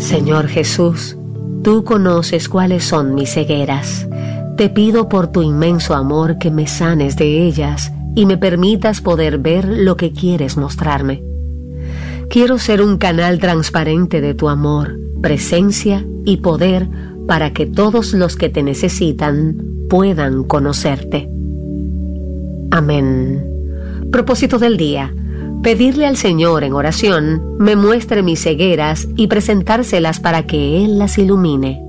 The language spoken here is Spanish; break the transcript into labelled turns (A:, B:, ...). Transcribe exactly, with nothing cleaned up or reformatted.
A: Señor Jesús, tú conoces cuáles son mis cegueras. Te pido por tu inmenso amor que me sanes de ellas y me permitas poder ver lo que quieres mostrarme. Quiero ser un canal transparente de tu amor, presencia y poder para que todos los que te necesitan puedan conocerte. Amén. Propósito del día: pedirle al Señor en oración me muestre mis cegueras y presentárselas para que Él las ilumine.